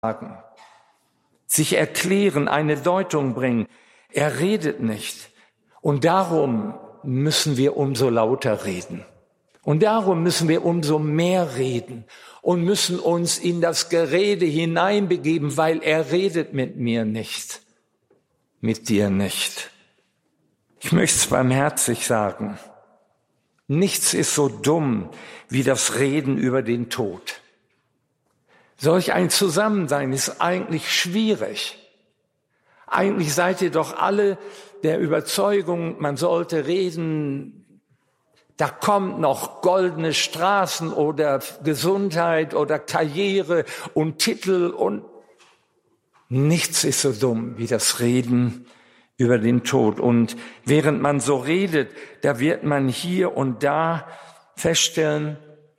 sagen, sich erklären, eine Deutung bringen. Er redet nicht. Und darum müssen wir umso lauter reden. Und darum müssen wir umso mehr reden und müssen uns in das Gerede hineinbegeben, weil er redet mit mir nicht, mit dir nicht. Ich möchte es barmherzig sagen. Nichts ist so dumm wie das Reden über den Tod. Solch ein Zusammensein ist eigentlich schwierig. Eigentlich seid ihr doch alle der Überzeugung, man sollte reden, da kommt noch goldene Straßen oder Gesundheit oder Karriere und Titel und nichts ist so dumm wie das Reden über den Tod. Und während man so redet, da wird man hier und da feststellen,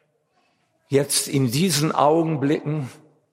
jetzt in diesen Augenblicken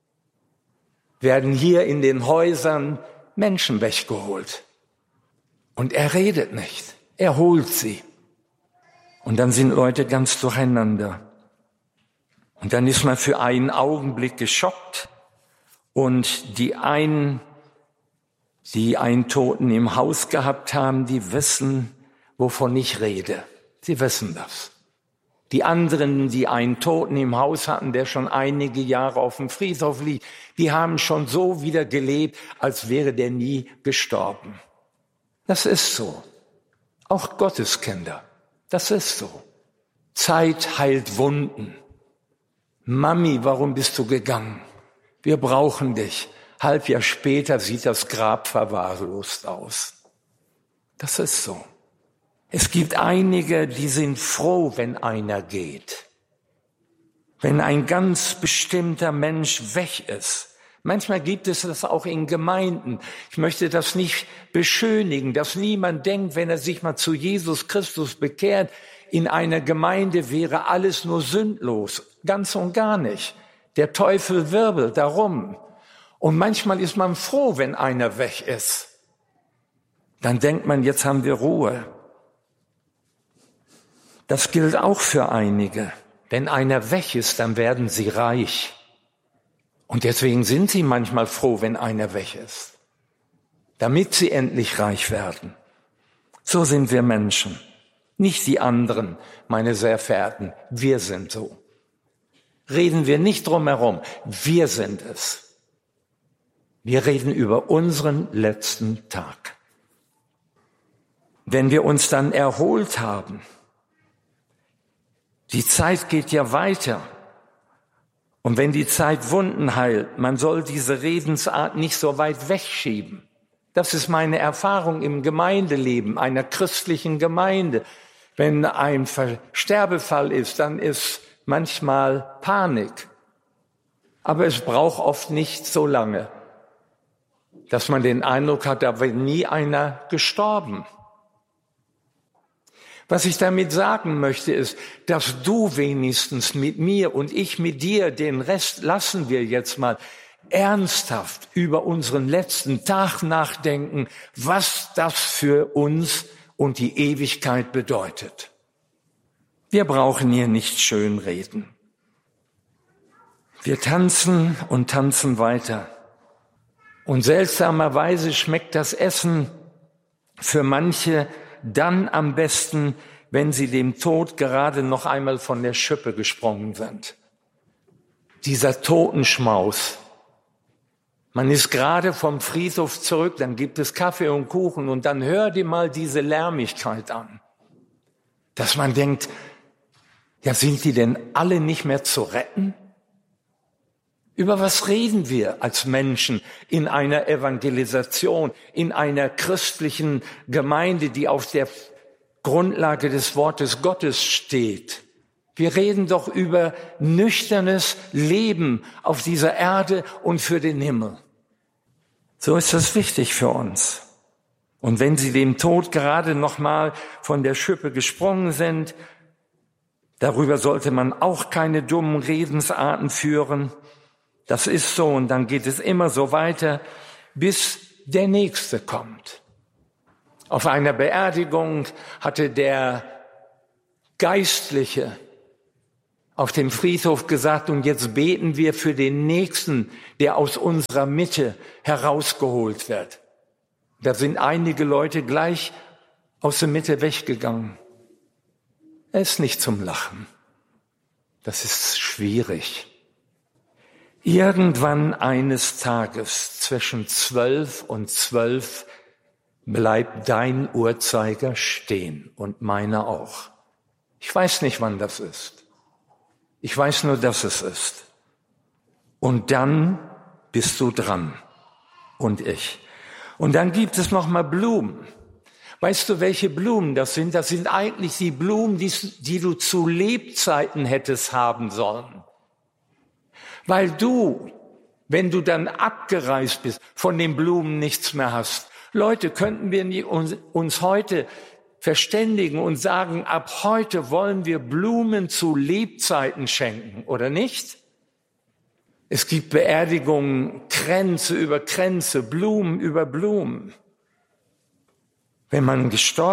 werden hier in den Häusern Menschen weggeholt. Und er redet nicht, er holt sie. Und dann sind Leute ganz durcheinander. Und dann ist man für einen Augenblick geschockt. Und die einen, die einen Toten im Haus gehabt haben, die wissen, wovon ich rede. Sie wissen das. Die anderen, die einen Toten im Haus hatten, der schon einige Jahre auf dem Friedhof liegt, die haben schon so wieder gelebt, als wäre der nie gestorben. Das ist so. Auch Gotteskinder. Das ist so. Zeit heilt Wunden. Mami, warum bist du gegangen? Wir brauchen dich. Halbjahr später sieht das Grab verwahrlost aus. Das ist so. Es gibt einige, die sind froh, wenn einer geht. Wenn ein ganz bestimmter Mensch weg ist. Manchmal gibt es das auch in Gemeinden. Ich möchte das nicht beschönigen, dass niemand denkt, wenn er sich mal zu Jesus Christus bekehrt, in einer Gemeinde wäre alles nur sündlos. Ganz und gar nicht. Der Teufel wirbelt darum. Und manchmal ist man froh, wenn einer weg ist. Dann denkt man, jetzt haben wir Ruhe. Das gilt auch für einige. Wenn einer weg ist, dann werden sie reich. Und deswegen sind sie manchmal froh, wenn einer weg ist, damit sie endlich reich werden. So sind wir Menschen, nicht die anderen, meine sehr verehrten. Wir sind so. Reden wir nicht drum herum, wir sind es. Wir reden über unseren letzten Tag. Wenn wir uns dann erholt haben, die Zeit geht ja weiter. Und wenn die Zeit Wunden heilt, man soll diese Redensart nicht so weit wegschieben. Das ist meine Erfahrung im Gemeindeleben, einer christlichen Gemeinde. Wenn ein Sterbefall ist, dann ist manchmal Panik. Aber es braucht oft nicht so lange, dass man den Eindruck hat, da wäre nie einer gestorben. Was ich damit sagen möchte, ist, dass du wenigstens mit mir und ich mit dir, den Rest lassen wir jetzt mal, ernsthaft über unseren letzten Tag nachdenken, was das für uns und die Ewigkeit bedeutet. Wir brauchen hier nicht schönreden. Wir tanzen und tanzen weiter. Und seltsamerweise schmeckt das Essen für manche dann am besten, wenn sie dem Tod gerade noch einmal von der Schippe gesprungen sind. Dieser Totenschmaus. Man ist gerade vom Friedhof zurück, dann gibt es Kaffee und Kuchen und dann hör dir mal diese Lärmigkeit an. Dass man denkt, ja, sind die denn alle nicht mehr zu retten? Über was reden wir als Menschen in einer Evangelisation, in einer christlichen Gemeinde, die auf der Grundlage des Wortes Gottes steht? Wir reden doch über nüchternes Leben auf dieser Erde und für den Himmel. So ist das wichtig für uns. Und wenn sie dem Tod gerade noch mal von der Schippe gesprungen sind, darüber sollte man auch keine dummen Redensarten führen. Das ist so und dann geht es immer so weiter, bis der Nächste kommt. Auf einer Beerdigung hatte der Geistliche auf dem Friedhof gesagt, und jetzt beten wir für den Nächsten, der aus unserer Mitte herausgeholt wird. Da sind einige Leute gleich aus der Mitte weggegangen. Er ist nicht zum Lachen. Das ist schwierig. Irgendwann eines Tages zwischen 12 und 12 bleibt dein Uhrzeiger stehen und meiner auch. Ich weiß nicht, wann das ist. Ich weiß nur, dass es ist. Und dann bist du dran und ich. Und dann gibt es noch mal Blumen. Weißt du, welche Blumen das sind? Das sind eigentlich die Blumen, die du zu Lebzeiten hättest haben sollen. Weil du, wenn du dann abgereist bist, von den Blumen nichts mehr hast. Leute, könnten wir uns heute verständigen und sagen, ab heute wollen wir Blumen zu Lebzeiten schenken, oder nicht? Es gibt Beerdigungen, Kränze über Kränze, Blumen über Blumen. Wenn man gestorben